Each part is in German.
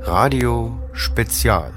Radio Spezial.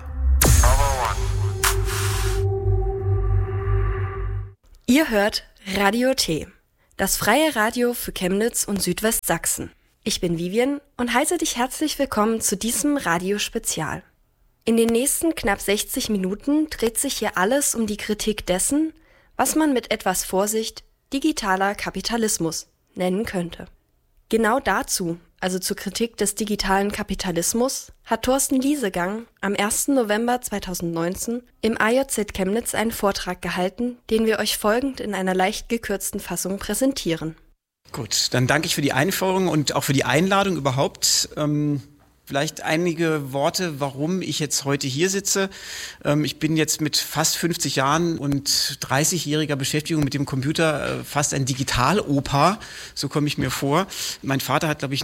Ihr hört Radio T, das freie Radio für Chemnitz und Südwestsachsen. Ich bin Vivian und heiße dich herzlich willkommen zu diesem Radio Spezial. In den nächsten knapp 60 Minuten dreht sich hier alles um die Kritik dessen, was man mit etwas Vorsicht digitaler Kapitalismus nennen könnte. Genau dazu, also zur Kritik des digitalen Kapitalismus, hat Thorsten Liesegang am 1. November 2019 im AJZ Chemnitz einen Vortrag gehalten, den wir euch folgend in einer leicht gekürzten Fassung präsentieren. Gut, dann danke ich für die Einführung und auch für die Einladung überhaupt. Vielleicht einige Worte, warum ich jetzt heute hier sitze. Ich bin jetzt mit fast 50 Jahren und 30-jähriger Beschäftigung mit dem Computer fast ein Digitalopa, so komme ich mir vor. Mein Vater hat, glaube ich,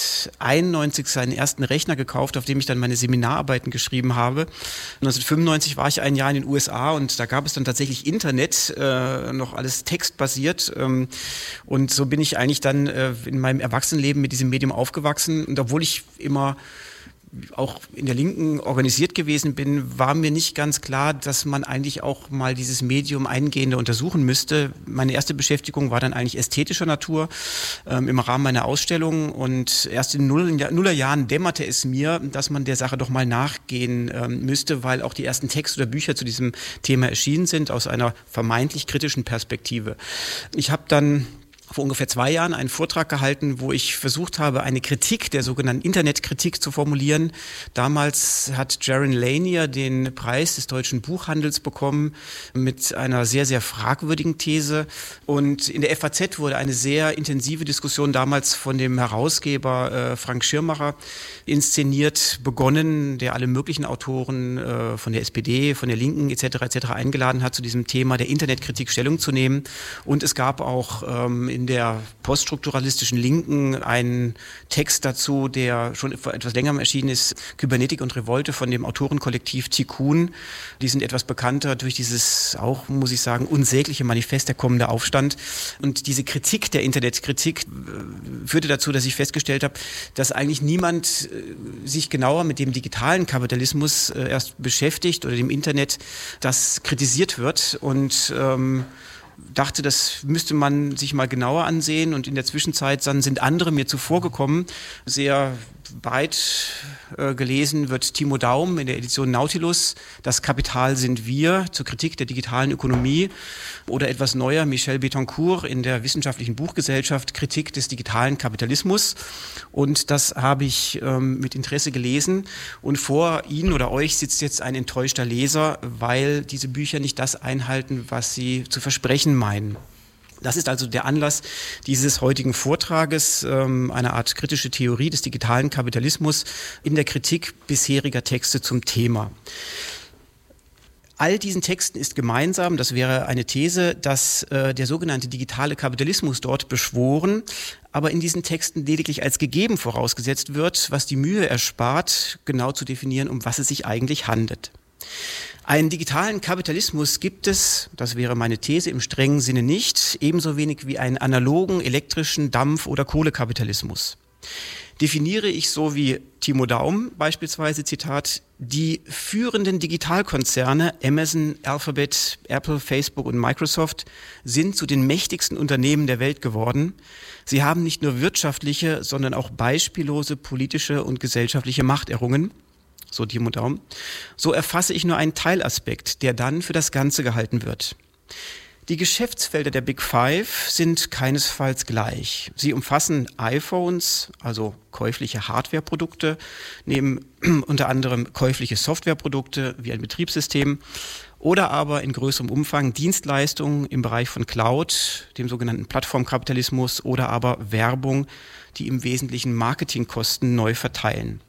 1991 seinen ersten Rechner gekauft, auf dem ich dann meine Seminararbeiten geschrieben habe. 1995 war ich ein Jahr in den USA und da gab es dann tatsächlich Internet, noch alles textbasiert. Und so bin ich eigentlich dann in meinem Erwachsenenleben mit diesem Medium aufgewachsen. Und obwohl ich immer auch in der Linken organisiert gewesen bin, war mir nicht ganz klar, dass man eigentlich auch mal dieses Medium eingehender untersuchen müsste. Meine erste Beschäftigung war dann eigentlich ästhetischer Natur im Rahmen meiner Ausstellung und erst in Nullerjahren dämmerte es mir, dass man der Sache doch mal nachgehen müsste, weil auch die ersten Texte oder Bücher zu diesem Thema erschienen sind aus einer vermeintlich kritischen Perspektive. Ich habe dann vor ungefähr 2 Jahren einen Vortrag gehalten, wo ich versucht habe, eine Kritik der sogenannten Internetkritik zu formulieren. Damals hat Jaron Lanier den Preis des deutschen Buchhandels bekommen mit einer sehr, sehr fragwürdigen These. Und in der FAZ wurde eine sehr intensive Diskussion damals von dem Herausgeber Frank Schirmacher inszeniert, begonnen, der alle möglichen Autoren von der SPD, von der Linken etc. eingeladen hat, zu diesem Thema der Internetkritik Stellung zu nehmen. Und es gab auch in der poststrukturalistischen Linken einen Text dazu, der schon vor etwas längerem erschienen ist, Kybernetik und Revolte von dem Autorenkollektiv Tikkun. Die sind etwas bekannter durch dieses auch, muss ich sagen, unsägliche Manifest, der kommende Aufstand. Und diese Kritik der Internetkritik führte dazu, dass ich festgestellt habe, dass eigentlich niemand sich genauer mit dem digitalen Kapitalismus erst beschäftigt oder dem Internet, das kritisiert wird und dachte, das müsste man sich mal genauer ansehen und in der Zwischenzeit dann sind andere mir zuvorgekommen. Sehr weit gelesen wird Timo Daum in der Edition Nautilus, Das Kapital sind wir, zur Kritik der digitalen Ökonomie oder etwas neuer Michel Betancourt in der Wissenschaftlichen Buchgesellschaft, Kritik des digitalen Kapitalismus und das habe ich mit Interesse gelesen und vor Ihnen oder euch sitzt jetzt ein enttäuschter Leser, weil diese Bücher nicht das einhalten, was sie zu versprechen meinen. Das ist also der Anlass dieses heutigen Vortrages, eine Art kritische Theorie des digitalen Kapitalismus in der Kritik bisheriger Texte zum Thema. All diesen Texten ist gemeinsam, das wäre eine These, dass der sogenannte digitale Kapitalismus dort beschworen, aber in diesen Texten lediglich als gegeben vorausgesetzt wird, was die Mühe erspart, genau zu definieren, um was es sich eigentlich handelt. Einen digitalen Kapitalismus gibt es, das wäre meine These, im strengen Sinne nicht, ebenso wenig wie einen analogen, elektrischen Dampf- oder Kohlekapitalismus. Definiere ich so wie Timo Daum beispielsweise, Zitat, die führenden Digitalkonzerne Amazon, Alphabet, Apple, Facebook und Microsoft sind zu den mächtigsten Unternehmen der Welt geworden. Sie haben nicht nur wirtschaftliche, sondern auch beispiellose politische und gesellschaftliche Machterrungen. So Timo Daum. So erfasse ich nur einen Teilaspekt, der dann für das Ganze gehalten wird. Die Geschäftsfelder der Big Five sind keinesfalls gleich. Sie umfassen iPhones, also käufliche Hardwareprodukte, neben unter anderem käufliche Softwareprodukte wie ein Betriebssystem oder aber in größerem Umfang Dienstleistungen im Bereich von Cloud, dem sogenannten Plattformkapitalismus oder aber Werbung, die im Wesentlichen Marketingkosten neu verteilen.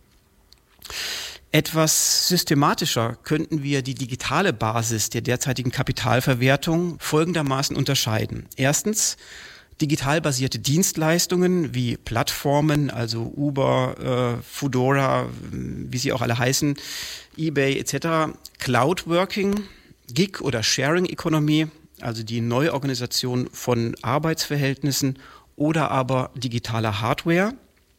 Etwas systematischer könnten wir die digitale Basis der derzeitigen Kapitalverwertung folgendermaßen unterscheiden. Erstens digital basierte Dienstleistungen wie Plattformen, also Uber, Foodora, wie sie auch alle heißen, eBay etc., Cloud-Working, Gig- oder Sharing-Economy, also die Neuorganisation von Arbeitsverhältnissen oder aber digitaler Hardware.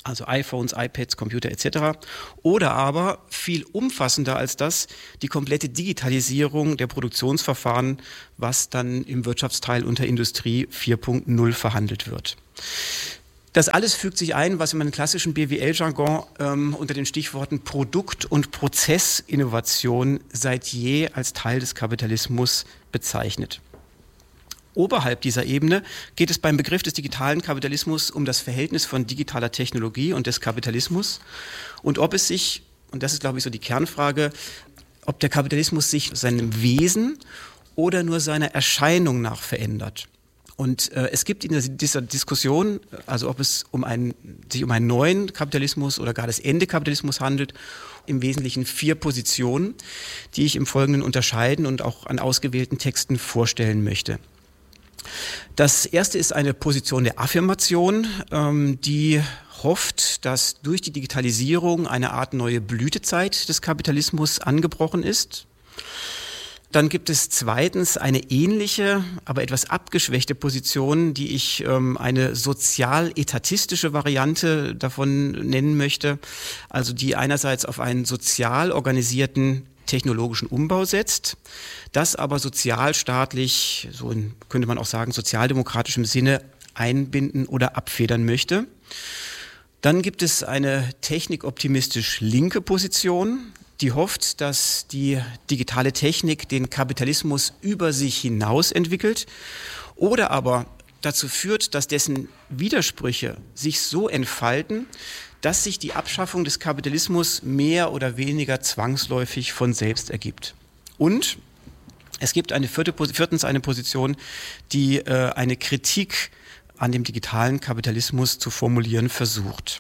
also iPhones, iPads, Computer etc. Oder aber viel umfassender als das, die komplette Digitalisierung der Produktionsverfahren, was dann im Wirtschaftsteil unter Industrie 4.0 verhandelt wird. Das alles fügt sich ein, was in meinem klassischen BWL-Jargon unter den Stichworten Produkt- und Prozessinnovation seit je als Teil des Kapitalismus bezeichnet. Oberhalb dieser Ebene geht es beim Begriff des digitalen Kapitalismus um das Verhältnis von digitaler Technologie und des Kapitalismus und ob es sich, und das ist glaube ich so die Kernfrage, ob der Kapitalismus sich seinem Wesen oder nur seiner Erscheinung nach verändert. Und es gibt in dieser Diskussion, also ob es sich um einen neuen Kapitalismus oder gar das Ende Kapitalismus handelt, im Wesentlichen 4 Positionen, die ich im Folgenden unterscheiden und auch an ausgewählten Texten vorstellen möchte. Das erste ist eine Position der Affirmation, die hofft, dass durch die Digitalisierung eine Art neue Blütezeit des Kapitalismus angebrochen ist. Dann gibt es zweitens eine ähnliche, aber etwas abgeschwächte Position, die ich eine sozial-etatistische Variante davon nennen möchte, also die einerseits auf einen sozial organisierten technologischen Umbau setzt, das aber sozialstaatlich, so könnte man auch sagen, sozialdemokratischem Sinne einbinden oder abfedern möchte. Dann gibt es eine technikoptimistisch linke Position, die hofft, dass die digitale Technik den Kapitalismus über sich hinaus entwickelt oder aber dazu führt, dass dessen Widersprüche sich so entfalten, dass sich die Abschaffung des Kapitalismus mehr oder weniger zwangsläufig von selbst ergibt. Und es gibt viertens eine Position, die eine Kritik an dem digitalen Kapitalismus zu formulieren versucht.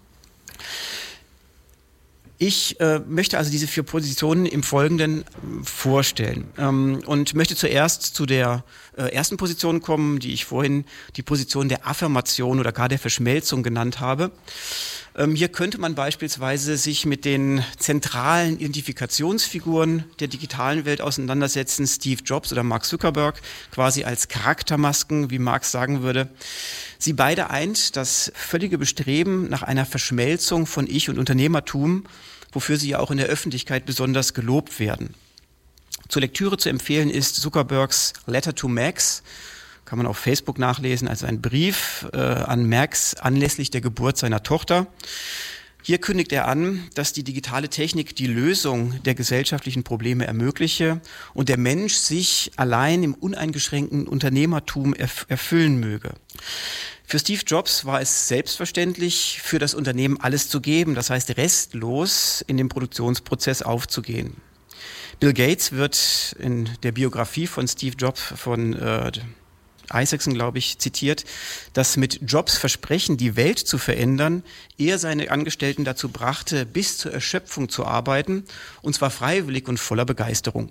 Ich möchte also diese 4 Positionen im Folgenden vorstellen und möchte zuerst zu der ersten Position kommen, die ich vorhin die Position der Affirmation oder gar der Verschmelzung genannt habe. Hier könnte man beispielsweise sich mit den zentralen Identifikationsfiguren der digitalen Welt auseinandersetzen, Steve Jobs oder Mark Zuckerberg, quasi als Charaktermasken, wie Marx sagen würde. Sie beide eint das völlige Bestreben nach einer Verschmelzung von Ich und Unternehmertum, wofür sie ja auch in der Öffentlichkeit besonders gelobt werden. Zur Lektüre zu empfehlen ist Zuckerbergs Letter to Max, kann man auf Facebook nachlesen, also ein Brief an Max anlässlich der Geburt seiner Tochter. Hier kündigt er an, dass die digitale Technik die Lösung der gesellschaftlichen Probleme ermögliche und der Mensch sich allein im uneingeschränkten Unternehmertum erfüllen möge. Für Steve Jobs war es selbstverständlich, für das Unternehmen alles zu geben, das heißt restlos in den Produktionsprozess aufzugehen. Bill Gates wird in der Biografie von Steve Jobs von Isaacson, glaube ich, zitiert, dass mit Jobs Versprechen, die Welt zu verändern, er seine Angestellten dazu brachte, bis zur Erschöpfung zu arbeiten, und zwar freiwillig und voller Begeisterung.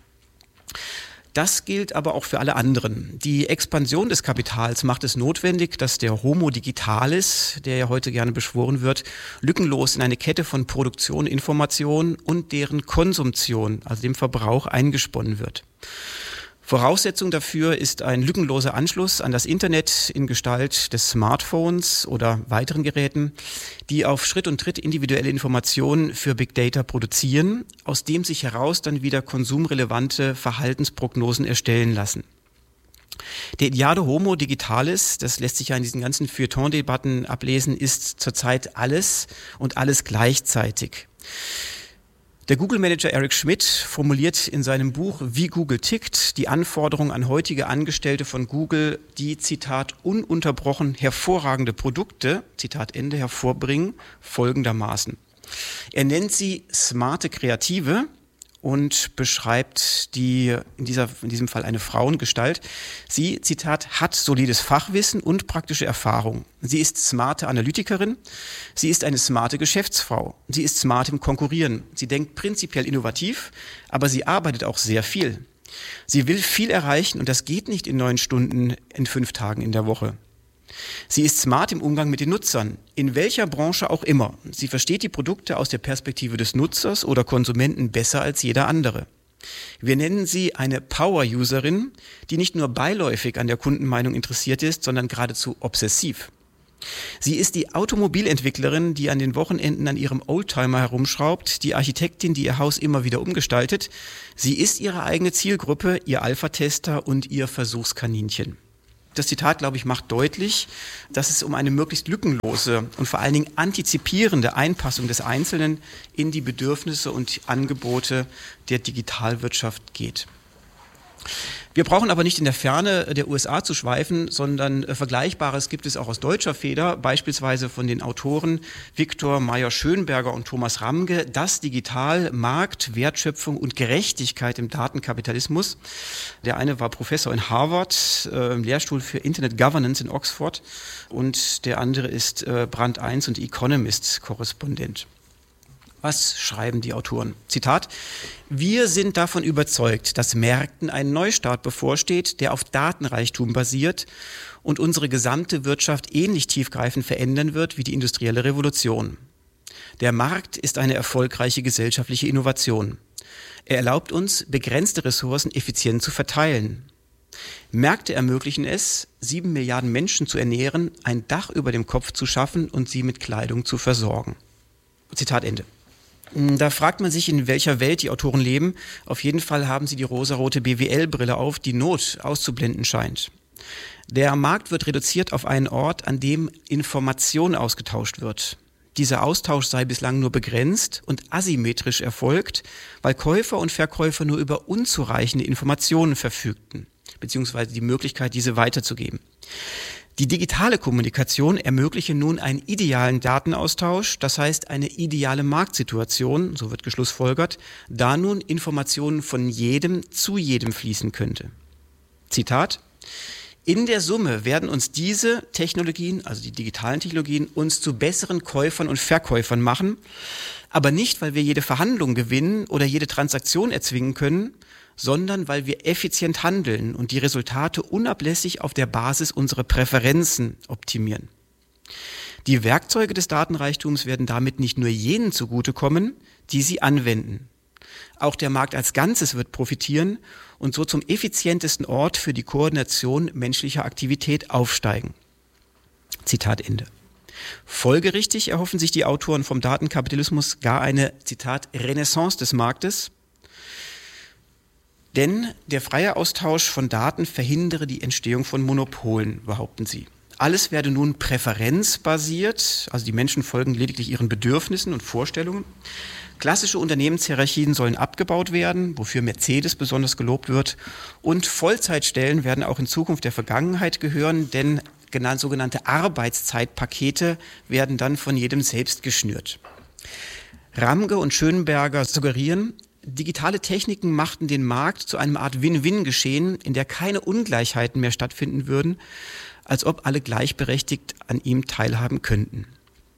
Das gilt aber auch für alle anderen. Die Expansion des Kapitals macht es notwendig, dass der Homo Digitalis, der ja heute gerne beschworen wird, lückenlos in eine Kette von Produktion, Information und deren Konsumption, also dem Verbrauch, eingesponnen wird. Voraussetzung dafür ist ein lückenloser Anschluss an das Internet in Gestalt des Smartphones oder weiteren Geräten, die auf Schritt und Tritt individuelle Informationen für Big Data produzieren, aus dem sich heraus dann wieder konsumrelevante Verhaltensprognosen erstellen lassen. Der Ideale Homo Digitalis, das lässt sich ja in diesen ganzen Feuilleton-Debatten ablesen, ist zurzeit alles und alles gleichzeitig. Der Google-Manager Eric Schmidt formuliert in seinem Buch Wie Google tickt die Anforderungen an heutige Angestellte von Google, die, Zitat, ununterbrochen hervorragende Produkte, Zitat Ende, hervorbringen, folgendermaßen. Er nennt sie smarte Kreative und beschreibt in diesem Fall eine Frauengestalt. Sie, Zitat, hat solides Fachwissen und praktische Erfahrung. Sie ist smarte Analytikerin. Sie ist eine smarte Geschäftsfrau. Sie ist smart im Konkurrieren. Sie denkt prinzipiell innovativ, aber sie arbeitet auch sehr viel. Sie will viel erreichen und das geht nicht in 9 Stunden in 5 Tagen in der Woche. Sie ist smart im Umgang mit den Nutzern, in welcher Branche auch immer. Sie versteht die Produkte aus der Perspektive des Nutzers oder Konsumenten besser als jeder andere. Wir nennen sie eine Power-Userin, die nicht nur beiläufig an der Kundenmeinung interessiert ist, sondern geradezu obsessiv. Sie ist die Automobilentwicklerin, die an den Wochenenden an ihrem Oldtimer herumschraubt, die Architektin, die ihr Haus immer wieder umgestaltet. Sie ist ihre eigene Zielgruppe, ihr Alpha-Tester und ihr Versuchskaninchen. Das Zitat, glaube ich, macht deutlich, dass es um eine möglichst lückenlose und vor allen Dingen antizipierende Einpassung des Einzelnen in die Bedürfnisse und Angebote der Digitalwirtschaft geht. Wir brauchen aber nicht in der Ferne der USA zu schweifen, sondern Vergleichbares gibt es auch aus deutscher Feder, beispielsweise von den Autoren Viktor Meyer-Schönberger und Thomas Ramge, Das Digital, Markt, Wertschöpfung und Gerechtigkeit im Datenkapitalismus. Der eine war Professor in Harvard, im Lehrstuhl für Internet Governance in Oxford, und der andere ist Brand 1 und Economist-Korrespondent. Was schreiben die Autoren? Zitat: Wir sind davon überzeugt, dass Märkten ein Neustart bevorsteht, der auf Datenreichtum basiert und unsere gesamte Wirtschaft ähnlich tiefgreifend verändern wird wie die industrielle Revolution. Der Markt ist eine erfolgreiche gesellschaftliche Innovation. Er erlaubt uns, begrenzte Ressourcen effizient zu verteilen. Märkte ermöglichen es, 7 Milliarden Menschen zu ernähren, ein Dach über dem Kopf zu schaffen und sie mit Kleidung zu versorgen. Zitat Ende. Da fragt man sich, in welcher Welt die Autoren leben. Auf jeden Fall haben sie die rosarote BWL-Brille auf, die Not auszublenden scheint. Der Markt wird reduziert auf einen Ort, an dem Information ausgetauscht wird. Dieser Austausch sei bislang nur begrenzt und asymmetrisch erfolgt, weil Käufer und Verkäufer nur über unzureichende Informationen verfügten, beziehungsweise die Möglichkeit, diese weiterzugeben. Die digitale Kommunikation ermögliche nun einen idealen Datenaustausch, das heißt eine ideale Marktsituation, so wird geschlussfolgert, da nun Informationen von jedem zu jedem fließen könnte. Zitat: In der Summe werden uns diese Technologien, also die digitalen Technologien, uns zu besseren Käufern und Verkäufern machen, aber nicht, weil wir jede Verhandlung gewinnen oder jede Transaktion erzwingen können, sondern weil wir effizient handeln und die Resultate unablässig auf der Basis unserer Präferenzen optimieren. Die Werkzeuge des Datenreichtums werden damit nicht nur jenen zugutekommen, die sie anwenden. Auch der Markt als Ganzes wird profitieren und so zum effizientesten Ort für die Koordination menschlicher Aktivität aufsteigen. Zitat Ende. Folgerichtig erhoffen sich die Autoren vom Datenkapitalismus gar eine, Zitat, Renaissance des Marktes, denn der freie Austausch von Daten verhindere die Entstehung von Monopolen, behaupten sie. Alles werde nun präferenzbasiert, also die Menschen folgen lediglich ihren Bedürfnissen und Vorstellungen. Klassische Unternehmenshierarchien sollen abgebaut werden, wofür Mercedes besonders gelobt wird. Und Vollzeitstellen werden auch in Zukunft der Vergangenheit gehören, denn sogenannte Arbeitszeitpakete werden dann von jedem selbst geschnürt. Ramge und Schönberger suggerieren, digitale Techniken machten den Markt zu einer Art Win-Win-Geschehen, in der keine Ungleichheiten mehr stattfinden würden, als ob alle gleichberechtigt an ihm teilhaben könnten.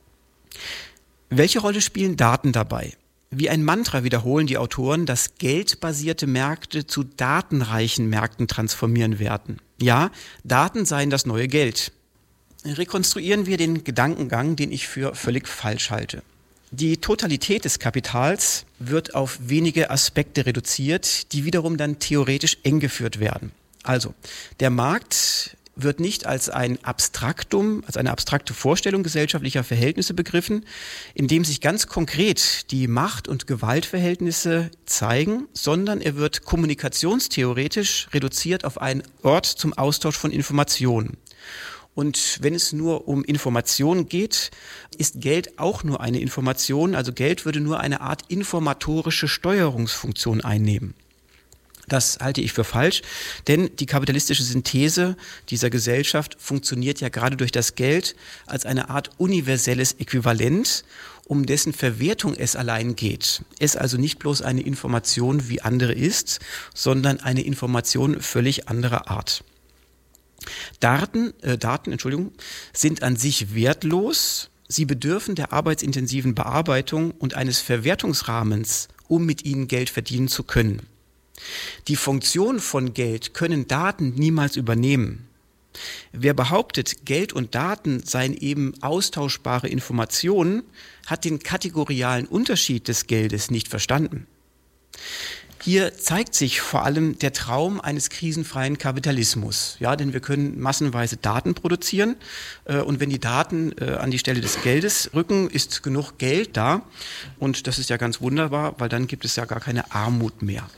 Welche Rolle spielen Daten dabei? Wie ein Mantra wiederholen die Autoren, dass geldbasierte Märkte zu datenreichen Märkten transformieren werden. Ja, Daten seien das neue Geld. Rekonstruieren wir den Gedankengang, den ich für völlig falsch halte. Die Totalität des Kapitals wird auf wenige Aspekte reduziert, die wiederum dann theoretisch eng geführt werden. Also, der Markt wird nicht als ein Abstraktum, als eine abstrakte Vorstellung gesellschaftlicher Verhältnisse begriffen, in dem sich ganz konkret die Macht- und Gewaltverhältnisse zeigen, sondern er wird kommunikationstheoretisch reduziert auf einen Ort zum Austausch von Informationen. Und wenn es nur um Informationen geht, ist Geld auch nur eine Information, also Geld würde nur eine Art informatorische Steuerungsfunktion einnehmen. Das halte ich für falsch, denn die kapitalistische Synthese dieser Gesellschaft funktioniert ja gerade durch das Geld als eine Art universelles Äquivalent, um dessen Verwertung es allein geht. Es also nicht bloß eine Information wie andere ist, sondern eine Information völlig anderer Art. Daten sind an sich wertlos. Sie bedürfen der arbeitsintensiven Bearbeitung und eines Verwertungsrahmens, um mit ihnen Geld verdienen zu können. Die Funktion von Geld können Daten niemals übernehmen. Wer behauptet, Geld und Daten seien eben austauschbare Informationen, hat den kategorialen Unterschied des Geldes nicht verstanden. Hier zeigt sich vor allem der Traum eines krisenfreien Kapitalismus. Ja, denn wir können massenweise Daten produzieren und wenn die Daten an die Stelle des Geldes rücken, ist genug Geld da und das ist ja ganz wunderbar, weil dann gibt es ja gar keine Armut mehr.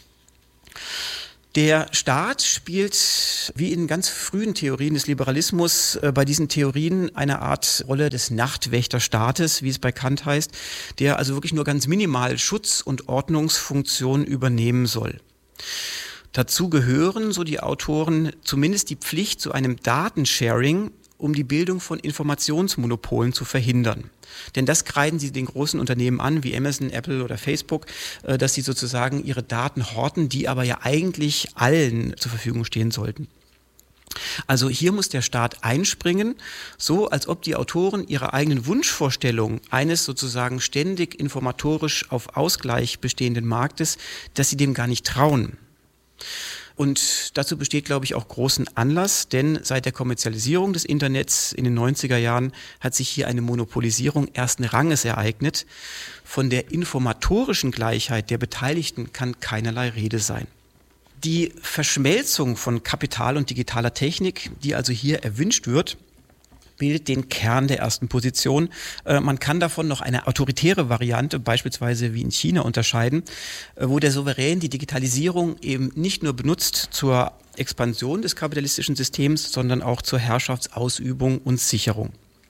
Der Staat spielt, wie in ganz frühen Theorien des Liberalismus, bei diesen Theorien eine Art Rolle des Nachtwächterstaates, wie es bei Kant heißt, der also wirklich nur ganz minimal Schutz- und Ordnungsfunktionen übernehmen soll. Dazu gehören, so die Autoren, zumindest die Pflicht zu einem Datensharing, um die Bildung von Informationsmonopolen zu verhindern. Denn das kreiden sie den großen Unternehmen an, wie Amazon, Apple oder Facebook, dass sie sozusagen ihre Daten horten, die aber ja eigentlich allen zur Verfügung stehen sollten. Also hier muss der Staat einspringen, so als ob die Autoren ihre eigenen Wunschvorstellungen eines sozusagen ständig informatorisch auf Ausgleich bestehenden Marktes, dass sie dem gar nicht trauen. Und dazu besteht, glaube ich, auch großen Anlass, denn seit der Kommerzialisierung des Internets in den 90er Jahren hat sich hier eine Monopolisierung ersten Ranges ereignet. Von der informatorischen Gleichheit der Beteiligten kann keinerlei Rede sein. Die Verschmelzung von Kapital und digitaler Technik, die also hier erwünscht wird, bildet den Kern der ersten Position. Man kann davon noch eine autoritäre Variante, beispielsweise wie in China, unterscheiden, wo der Souverän die Digitalisierung eben nicht nur benutzt zur Expansion des kapitalistischen Systems, sondern auch zur Herrschaftsausübung und Sicherung.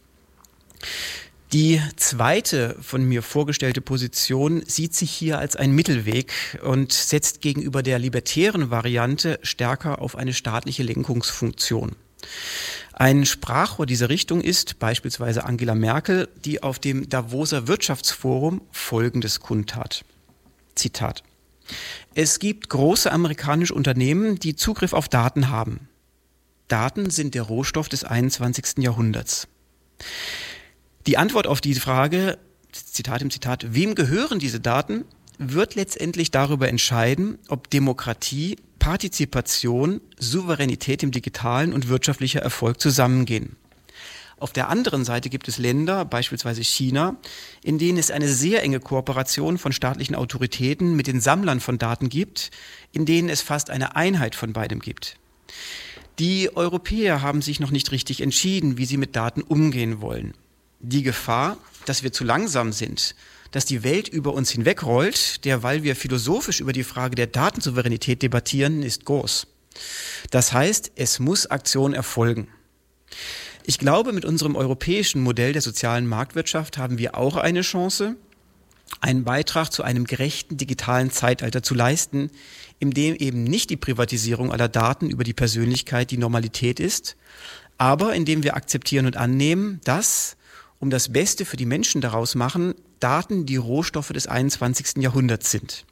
Die zweite von mir vorgestellte Position sieht sich hier als ein Mittelweg und setzt gegenüber der libertären Variante stärker auf eine staatliche Lenkungsfunktion. Ein Sprachrohr dieser Richtung ist beispielsweise Angela Merkel, die auf dem Davoser Wirtschaftsforum Folgendes kundtat. Zitat: Es gibt große amerikanische Unternehmen, die Zugriff auf Daten haben. Daten sind der Rohstoff des 21. Jahrhunderts. Die Antwort auf die Frage, Zitat im Zitat, wem gehören diese Daten, wird letztendlich darüber entscheiden, ob Demokratie, Partizipation, Souveränität im Digitalen und wirtschaftlicher Erfolg zusammengehen. Auf der anderen Seite gibt es Länder, beispielsweise China, in denen es eine sehr enge Kooperation von staatlichen Autoritäten mit den Sammlern von Daten gibt, in denen es fast eine Einheit von beidem gibt. Die Europäer haben sich noch nicht richtig entschieden, wie sie mit Daten umgehen wollen. Die Gefahr, dass wir zu langsam sind, dass die Welt über uns hinwegrollt, derweil wir philosophisch über die Frage der Datensouveränität debattieren, ist groß. Das heißt, es muss Aktion erfolgen. Ich glaube, mit unserem europäischen Modell der sozialen Marktwirtschaft haben wir auch eine Chance, einen Beitrag zu einem gerechten digitalen Zeitalter zu leisten, in dem eben nicht die Privatisierung aller Daten über die Persönlichkeit die Normalität ist, aber in dem wir akzeptieren und annehmen, dass, um das Beste für die Menschen daraus machen, Daten die Rohstoffe des 21. Jahrhunderts sind.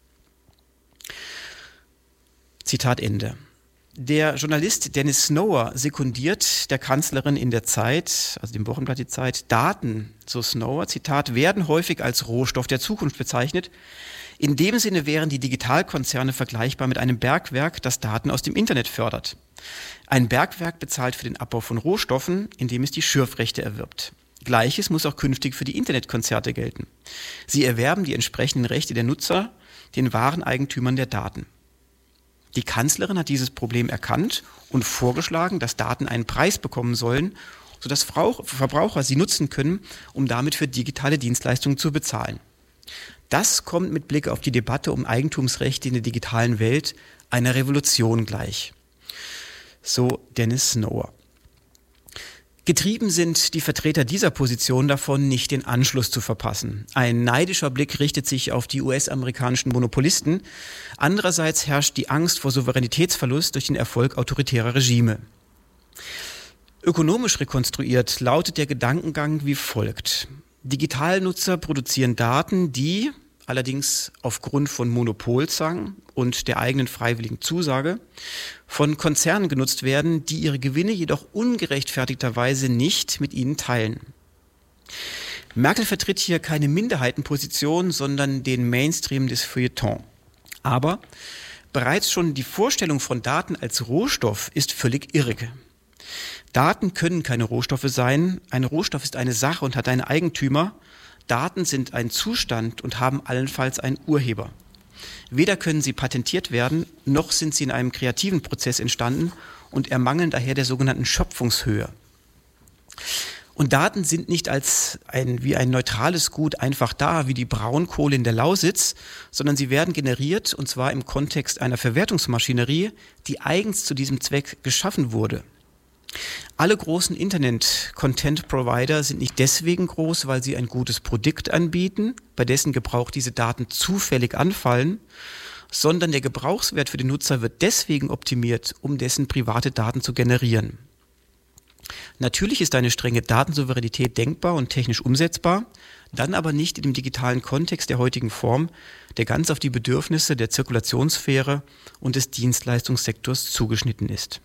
Zitat Ende. Der Journalist Dennis Snower sekundiert der Kanzlerin in der Zeit, also dem Wochenblatt Die Zeit, Daten, so Snower, Zitat, werden häufig als Rohstoff der Zukunft bezeichnet. In dem Sinne wären die Digitalkonzerne vergleichbar mit einem Bergwerk, das Daten aus dem Internet fördert. Ein Bergwerk bezahlt für den Abbau von Rohstoffen, indem es die Schürfrechte erwirbt. Gleiches muss auch künftig für die Internetkonzerte gelten. Sie erwerben die entsprechenden Rechte der Nutzer, den wahren Eigentümern der Daten. Die Kanzlerin hat dieses Problem erkannt und vorgeschlagen, dass Daten einen Preis bekommen sollen, sodass Verbraucher sie nutzen können, um damit für digitale Dienstleistungen zu bezahlen. Das kommt mit Blick auf die Debatte um Eigentumsrechte in der digitalen Welt einer Revolution gleich. So Dennis Snower. Getrieben sind die Vertreter dieser Position davon, nicht den Anschluss zu verpassen. Ein neidischer Blick richtet sich auf die US-amerikanischen Monopolisten. Andererseits herrscht die Angst vor Souveränitätsverlust durch den Erfolg autoritärer Regime. Ökonomisch rekonstruiert lautet der Gedankengang wie folgt. Digitalnutzer produzieren Daten, die allerdings aufgrund von Monopolzwang und der eigenen freiwilligen Zusage von Konzernen genutzt werden, die ihre Gewinne jedoch ungerechtfertigterweise nicht mit ihnen teilen. Merkel vertritt hier keine Minderheitenposition, sondern den Mainstream des Feuilleton. Aber bereits schon die Vorstellung von Daten als Rohstoff ist völlig irre. Daten können keine Rohstoffe sein. Ein Rohstoff ist eine Sache und hat einen Eigentümer. Daten sind ein Zustand und haben allenfalls einen Urheber. Weder können sie patentiert werden, noch sind sie in einem kreativen Prozess entstanden und ermangeln daher der sogenannten Schöpfungshöhe. Und Daten sind nicht wie ein neutrales Gut einfach da, wie die Braunkohle in der Lausitz, sondern sie werden generiert, und zwar im Kontext einer Verwertungsmaschinerie, die eigens zu diesem Zweck geschaffen wurde. Alle großen Internet-Content-Provider sind nicht deswegen groß, weil sie ein gutes Produkt anbieten, bei dessen Gebrauch diese Daten zufällig anfallen, sondern der Gebrauchswert für den Nutzer wird deswegen optimiert, um dessen private Daten zu generieren. Natürlich ist eine strenge Datensouveränität denkbar und technisch umsetzbar, dann aber nicht in dem digitalen Kontext der heutigen Form, der ganz auf die Bedürfnisse der Zirkulationssphäre und des Dienstleistungssektors zugeschnitten ist.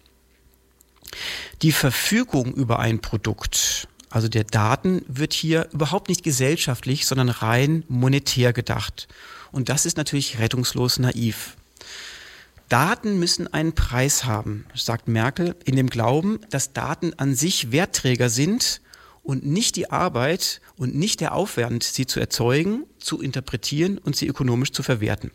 Die Verfügung über ein Produkt, also der Daten, wird hier überhaupt nicht gesellschaftlich, sondern rein monetär gedacht. Und das ist natürlich rettungslos naiv. Daten müssen einen Preis haben, sagt Merkel, in dem Glauben, dass Daten an sich Wertträger sind und nicht die Arbeit und nicht der Aufwand, sie zu erzeugen, zu interpretieren und sie ökonomisch zu verwerten.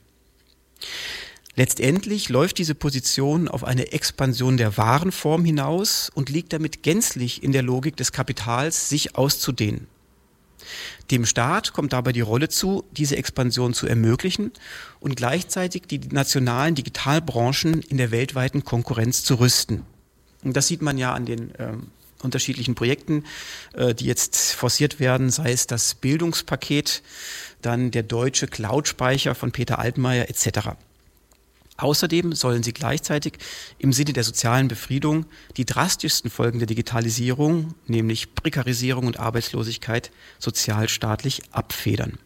Letztendlich läuft diese Position auf eine Expansion der Warenform hinaus und liegt damit gänzlich in der Logik des Kapitals, sich auszudehnen. Dem Staat kommt dabei die Rolle zu, diese Expansion zu ermöglichen und gleichzeitig die nationalen Digitalbranchen in der weltweiten Konkurrenz zu rüsten. Und das sieht man ja an den unterschiedlichen Projekten, die jetzt forciert werden, sei es das Bildungspaket, dann der deutsche Cloud-Speicher von Peter Altmaier etc. Außerdem sollen sie gleichzeitig im Sinne der sozialen Befriedung die drastischsten Folgen der Digitalisierung, nämlich Prekarisierung und Arbeitslosigkeit, sozialstaatlich abfedern.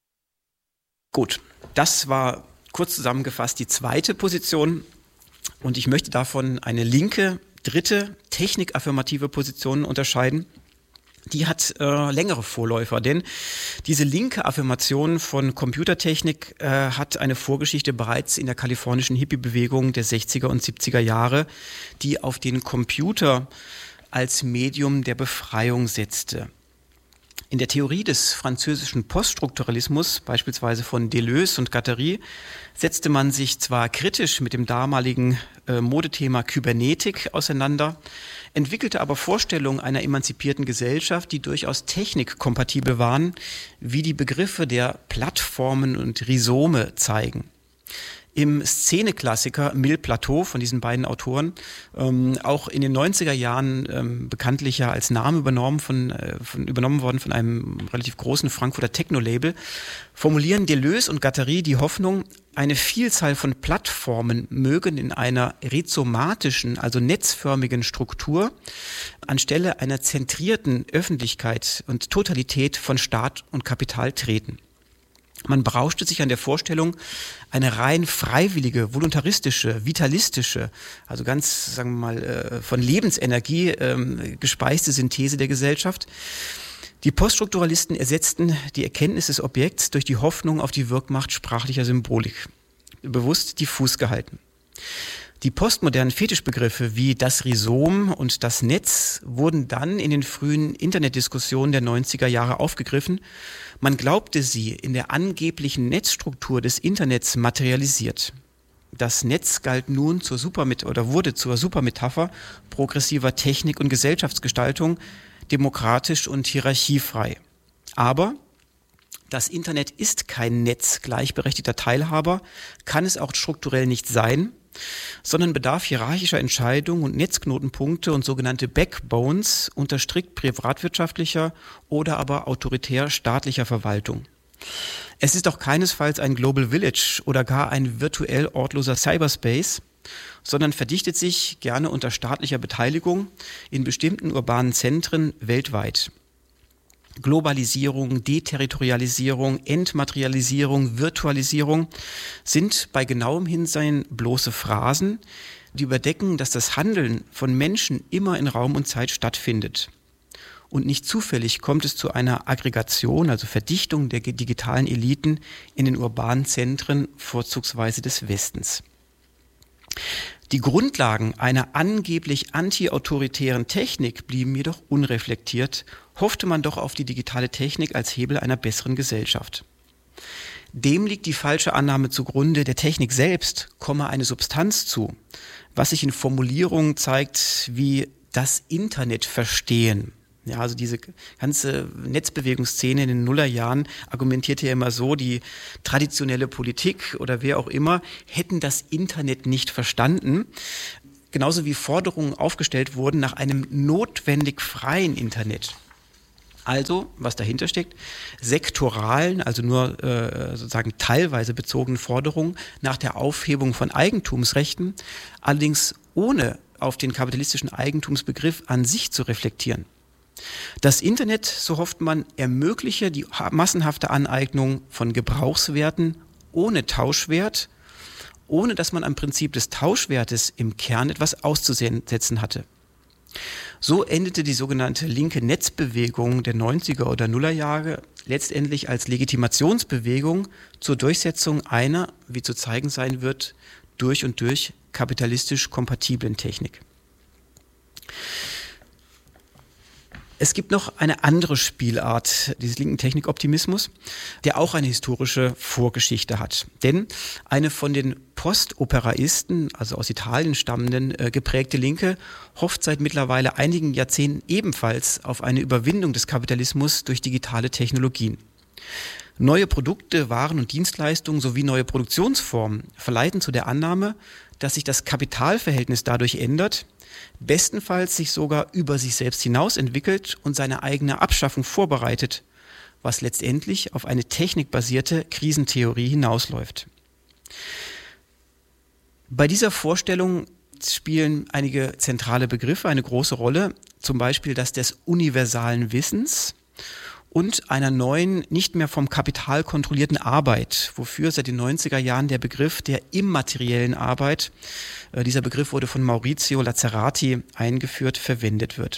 Gut, das war kurz zusammengefasst die zweite Position und ich möchte davon eine linke, dritte, technikaffirmative Position unterscheiden. Die hat längere Vorläufer, denn diese linke Affirmation von Computertechnik hat eine Vorgeschichte bereits in der kalifornischen Hippie-Bewegung der 60er und 70er Jahre, die auf den Computer als Medium der Befreiung setzte. In der Theorie des französischen Poststrukturalismus, beispielsweise von Deleuze und Guattari, setzte man sich zwar kritisch mit dem damaligen Modethema Kybernetik auseinander, entwickelte aber Vorstellungen einer emanzipierten Gesellschaft, die durchaus technikkompatibel waren, wie die Begriffe der Plattformen und Rhizome zeigen. Im Szeneklassiker Mille Plateau von diesen beiden Autoren, auch in den 90er Jahren bekanntlich ja als Name übernommen worden von einem relativ großen Frankfurter Techno-Label, formulieren Deleuze und Guattari die Hoffnung, eine Vielzahl von Plattformen mögen in einer rhizomatischen, also netzförmigen Struktur anstelle einer zentrierten Öffentlichkeit und Totalität von Staat und Kapital treten. Man berauschte sich an der Vorstellung, eine rein freiwillige, voluntaristische, vitalistische, also ganz, sagen wir mal, von Lebensenergie gespeiste Synthese der Gesellschaft. Die Poststrukturalisten ersetzten die Erkenntnis des Objekts durch die Hoffnung auf die Wirkmacht sprachlicher Symbolik, bewusst diffus gehalten. Die postmodernen Fetischbegriffe wie das Rhizom und das Netz wurden dann in den frühen Internetdiskussionen der 90er Jahre aufgegriffen. Man glaubte sie in der angeblichen Netzstruktur des Internets materialisiert. Das Netz galt nun wurde zur Supermetapher progressiver Technik und Gesellschaftsgestaltung, demokratisch und hierarchiefrei. Aber das Internet ist kein Netz gleichberechtigter Teilhaber, kann es auch strukturell nicht sein, sondern bedarf hierarchischer Entscheidungen und Netzknotenpunkte und sogenannte Backbones unter strikt privatwirtschaftlicher oder aber autoritär staatlicher Verwaltung. Es ist auch keinesfalls ein Global Village oder gar ein virtuell ortloser Cyberspace, sondern verdichtet sich gerne unter staatlicher Beteiligung in bestimmten urbanen Zentren weltweit. Globalisierung, Deterritorialisierung, Entmaterialisierung, Virtualisierung sind bei genauem Hinsehen bloße Phrasen, die überdecken, dass das Handeln von Menschen immer in Raum und Zeit stattfindet. Und nicht zufällig kommt es zu einer Aggregation, also Verdichtung der digitalen Eliten in den urbanen Zentren, vorzugsweise des Westens. Die Grundlagen einer angeblich anti-autoritären Technik blieben jedoch unreflektiert, hoffte man doch auf die digitale Technik als Hebel einer besseren Gesellschaft. Dem liegt die falsche Annahme zugrunde, der Technik selbst komme eine Substanz zu, was sich in Formulierungen zeigt wie das Internet verstehen. Ja, also diese ganze Netzbewegungsszene in den Nullerjahren argumentierte ja immer so, die traditionelle Politik oder wer auch immer hätten das Internet nicht verstanden. Genauso wie Forderungen aufgestellt wurden nach einem notwendig freien Internet. Also, was dahinter steckt, sektoralen, also nur sozusagen teilweise bezogenen Forderungen nach der Aufhebung von Eigentumsrechten, allerdings ohne auf den kapitalistischen Eigentumsbegriff an sich zu reflektieren. Das Internet, so hofft man, ermögliche die massenhafte Aneignung von Gebrauchswerten ohne Tauschwert, ohne dass man am Prinzip des Tauschwertes im Kern etwas auszusetzen hatte. So endete die sogenannte linke Netzbewegung der 90er oder Nullerjahre letztendlich als Legitimationsbewegung zur Durchsetzung einer, wie zu zeigen sein wird, durch und durch kapitalistisch kompatiblen Technik. Es gibt noch eine andere Spielart dieses linken Technikoptimismus, der auch eine historische Vorgeschichte hat. Denn eine von den Postoperaisten, also aus Italien stammenden, geprägte Linke, hofft seit mittlerweile einigen Jahrzehnten ebenfalls auf eine Überwindung des Kapitalismus durch digitale Technologien. Neue Produkte, Waren und Dienstleistungen sowie neue Produktionsformen verleiten zu der Annahme, dass sich das Kapitalverhältnis dadurch ändert, bestenfalls sich sogar über sich selbst hinaus entwickelt und seine eigene Abschaffung vorbereitet, was letztendlich auf eine technikbasierte Krisentheorie hinausläuft. Bei dieser Vorstellung spielen einige zentrale Begriffe eine große Rolle, zum Beispiel das des universalen Wissens und einer neuen, nicht mehr vom Kapital kontrollierten Arbeit, wofür seit den 90er Jahren der Begriff der immateriellen Arbeit, dieser Begriff wurde von Maurizio Lazzarati eingeführt, verwendet wird.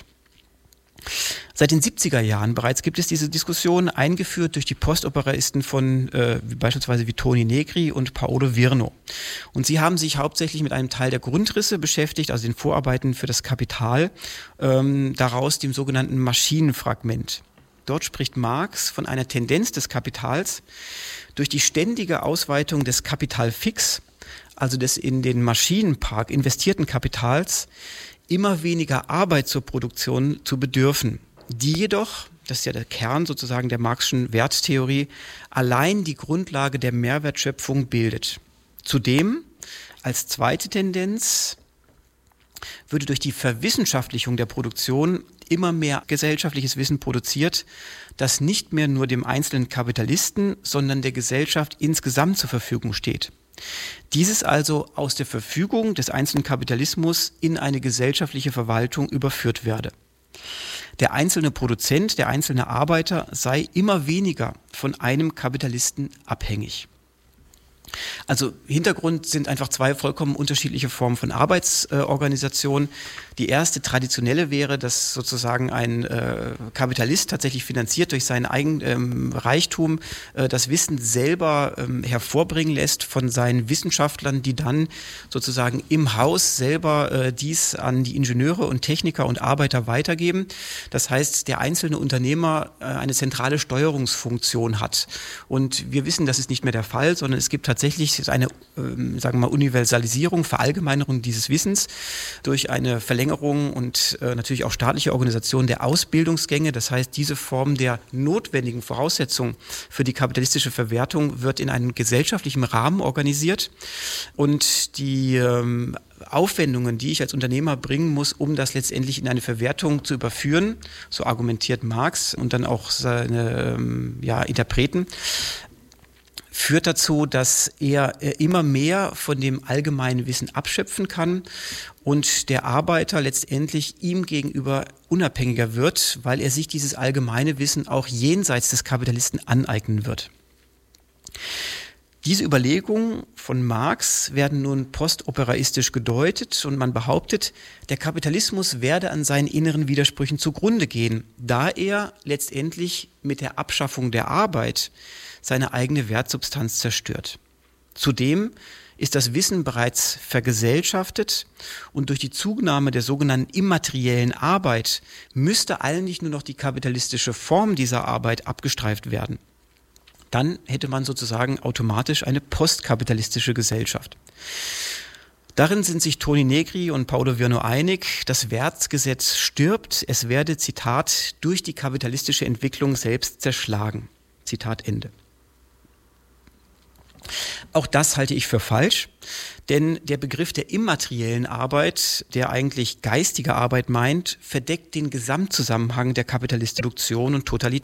Seit den 70er Jahren bereits gibt es diese Diskussion, eingeführt durch die Postoperaisten von beispielsweise wie Toni Negri und Paolo Virno. Und sie haben sich hauptsächlich mit einem Teil der Grundrisse beschäftigt, also den Vorarbeiten für das Kapital, daraus dem sogenannten Maschinenfragment. Dort spricht Marx von einer Tendenz des Kapitals durch die ständige Ausweitung des Kapitalfix, also des in den Maschinenpark investierten Kapitals, immer weniger Arbeit zur Produktion zu bedürfen, die jedoch, das ist ja der Kern sozusagen der Marxischen Werttheorie, allein die Grundlage der Mehrwertschöpfung bildet. Zudem, als zweite Tendenz, würde durch die Verwissenschaftlichung der Produktion immer mehr gesellschaftliches Wissen produziert, das nicht mehr nur dem einzelnen Kapitalisten, sondern der Gesellschaft insgesamt zur Verfügung steht. Dieses also aus der Verfügung des einzelnen Kapitalismus in eine gesellschaftliche Verwaltung überführt werde. Der einzelne Produzent, der einzelne Arbeiter sei immer weniger von einem Kapitalisten abhängig. Also Hintergrund sind einfach zwei vollkommen unterschiedliche Formen von Arbeitsorganisation. Die erste traditionelle wäre, dass sozusagen ein Kapitalist tatsächlich finanziert durch seinen eigenen Reichtum das Wissen selber hervorbringen lässt von seinen Wissenschaftlern, die dann sozusagen im Haus selber dies an die Ingenieure und Techniker und Arbeiter weitergeben. Das heißt, der einzelne Unternehmer eine zentrale Steuerungsfunktion hat. Und wir wissen, das ist nicht mehr der Fall, sondern es gibt tatsächlich eine, sagen wir mal, Universalisierung, Verallgemeinerung dieses Wissens durch eine Verlängerung und natürlich auch staatliche Organisation der Ausbildungsgänge. Das heißt, diese Form der notwendigen Voraussetzung für die kapitalistische Verwertung wird in einem gesellschaftlichen Rahmen organisiert und die Aufwendungen, die ich als Unternehmer bringen muss, um das letztendlich in eine Verwertung zu überführen, so argumentiert Marx und dann auch seine Interpreten, führt dazu, dass er immer mehr von dem allgemeinen Wissen abschöpfen kann und der Arbeiter letztendlich ihm gegenüber unabhängiger wird, weil er sich dieses allgemeine Wissen auch jenseits des Kapitalisten aneignen wird. Diese Überlegungen von Marx werden nun postoperaistisch gedeutet und man behauptet, der Kapitalismus werde an seinen inneren Widersprüchen zugrunde gehen, da er letztendlich mit der Abschaffung der Arbeit seine eigene Wertsubstanz zerstört. Zudem ist das Wissen bereits vergesellschaftet und durch die Zunahme der sogenannten immateriellen Arbeit müsste eigentlich nur noch die kapitalistische Form dieser Arbeit abgestreift werden. dann hätte man sozusagen automatisch eine postkapitalistische Gesellschaft. Darin sind sich Toni Negri und Paulo Virno einig, das Wertgesetz stirbt, es werde, Zitat, durch die kapitalistische Entwicklung selbst zerschlagen. Zitat Ende. Auch das halte ich für falsch, denn der Begriff der immateriellen Arbeit, der eigentlich geistige Arbeit meint, verdeckt den Gesamtzusammenhang der kapitalistischen Produktion und Totalität.